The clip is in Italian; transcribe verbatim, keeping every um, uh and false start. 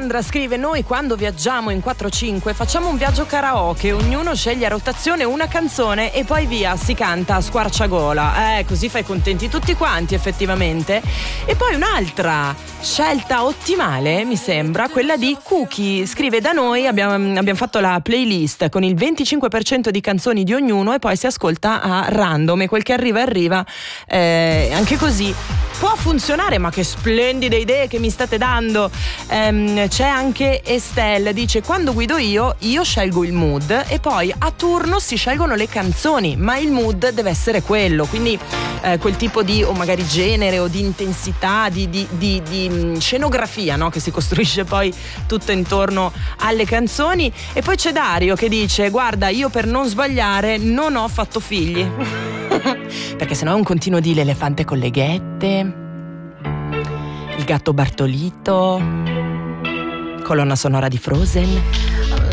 Alessandra scrive: noi quando viaggiamo in quattro cinque facciamo un viaggio karaoke, ognuno sceglie a rotazione una canzone e poi via, si canta a squarciagola. Eh, così fai contenti tutti quanti effettivamente. E poi un'altra scelta ottimale mi sembra quella di Cookie, scrive: da noi abbiamo, abbiamo fatto la playlist con il venticinque per cento di canzoni di ognuno e poi si ascolta a random e quel che arriva arriva. Eh, anche così può funzionare, ma che splendide idee che mi state dando. Ehm, c'è anche Estelle, dice: quando guido io io scelgo il mood e poi a turno si scelgono le canzoni, ma il mood deve essere quello, quindi eh, quel tipo di o magari genere o di intensità, di, di, di, di scenografia, no? Che si costruisce poi tutto intorno alle canzoni. E poi c'è Dario che dice: guarda, io per non sbagliare non ho fatto figli perché sennò è un continuo di l'elefante con le ghette, il gatto Bartolito, colonna sonora di Frozen.